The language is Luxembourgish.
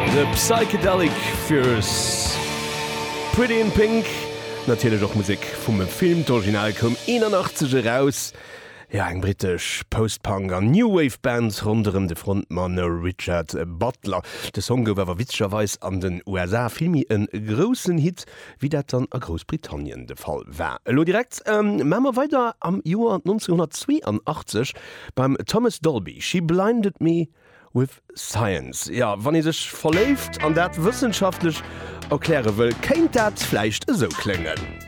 The Psychedelic Fierce. Pretty in Pink. Natürlich auch Musik vom Film. Das Original kom 81 raus. Ja, eng britisch Postpunk an New Wave Bands rundem de Frontmann Richard Butler. De Song gower witscherweis an den USA filmi en großen Hit, wie dat dann a Großbritannien de Fall war. Lo direkt mammer weiter am Juar 1982 beim Thomas Dolby. She blinded me with science. Ja, wann is sech verleft an dat wissenschaftlich erkläre will, kennt dat vielleicht so klingen.